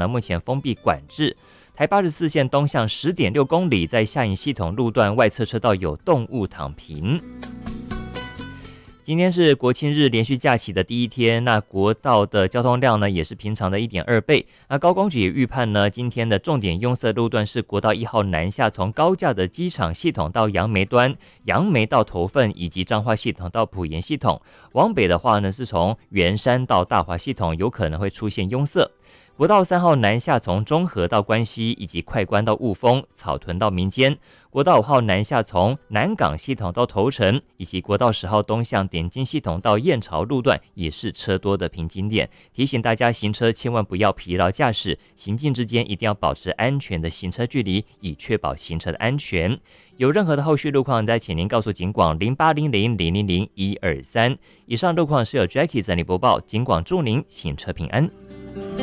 呢，目前封闭管制。台84线东向10.6公里，在下营系统路段外侧车道有动物躺平。今天是国庆日连续假期的第一天，那国道的交通量呢也是平常的 1.2 倍。那高公局也预判呢，今天的重点拥塞路段是国道1号南下，从高架的机场系统到杨梅端，杨梅到头份，以及彰化系统到埔盐系统。往北的话呢，是从圆山到大华系统，有可能会出现拥塞。国道3号南下，从中和到关西，以及快关到雾峰、草屯到民间；国道5号南下，从南港系统到头城，以及国道10号东向点金系统到燕巢路段，也是车多的瓶颈点。提醒大家行车千万不要疲劳驾驶，行进之间一定要保持安全的行车距离，以确保行车的安全。有任何的后续路况，再请您告诉警广0800000123。以上路况是由 Jackie 整理播报，警广祝您行车平安。